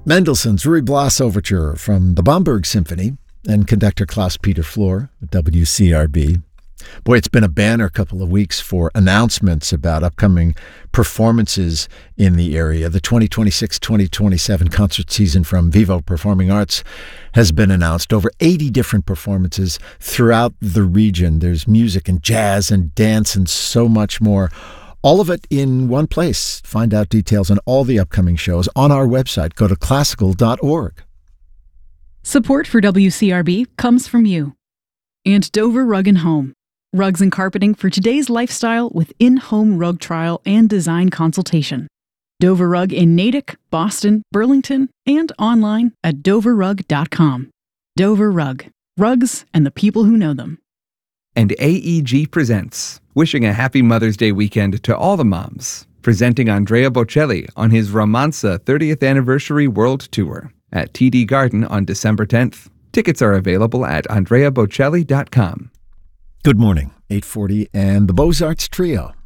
Mendelssohn's Ruy Blas Overture from the Bomberg Symphony and conductor Klaus-Peter Flor at WCRB. Boy, it's been a banner couple of weeks for announcements about upcoming performances in the area. The 2026-2027 concert season from Vivo Performing Arts has been announced. Over 80 different performances throughout the region. There's music and jazz and dance and so much more. All of it in one place. Find out details on all the upcoming shows on our website. Go to classical.org. Support for WCRB comes from you and Dover Rug & Home. Rugs and carpeting for today's lifestyle with in-home rug trial and design consultation. Dover Rug in Natick, Boston, Burlington, and online at doverrug.com. Dover Rug. Rugs and the people who know them. And AEG presents, wishing a happy Mother's Day weekend to all the moms, presenting Andrea Bocelli on his Romanza 30th Anniversary World Tour at TD Garden on December 10th. Tickets are available at andreabocelli.com. Good morning, 8:40, and the Beaux-Arts Trio.